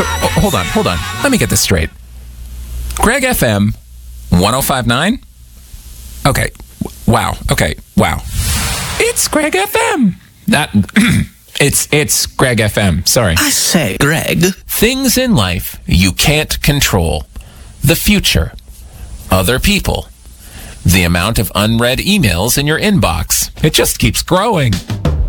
So, hold on. Let me get this straight. Greg FM 1059? Okay. Wow. It's Greg FM. It's Greg FM. Sorry. I say, Greg. Things in life you can't control. The future. Other people. The amount of unread emails in your inbox. It just keeps growing.